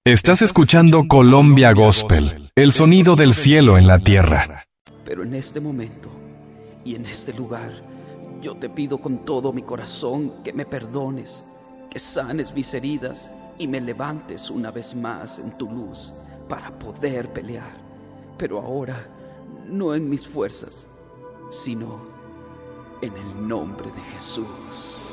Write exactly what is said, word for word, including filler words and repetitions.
Estás escuchando Colombia Gospel, el sonido del cielo en la tierra. Pero en este momento y en este lugar, yo te pido con todo mi corazón que me perdones, que sanes mis heridas y me levantes una vez más en tu luz para poder pelear. Pero ahora, no en mis fuerzas, sino en el nombre de Jesús.